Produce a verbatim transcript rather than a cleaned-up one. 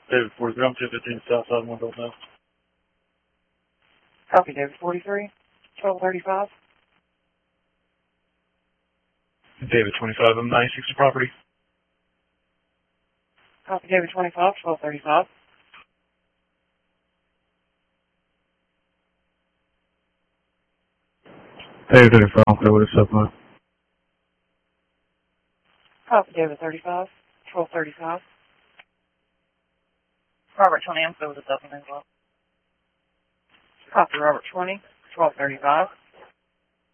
David forty-three, I'm two fifteen south side, one double now. Copy, David forty-three, twelve thirty-five. David twenty-five, I'm ninety-six to property. Copy, David twenty-five, twelve thirty-five. David thirty-five, I'm clear with a supplement. Copy, David thirty-five, twelve thirty-five. Robert twenty, I'm clear with a supplement as well. Copy, Robert twenty, twelve thirty-five.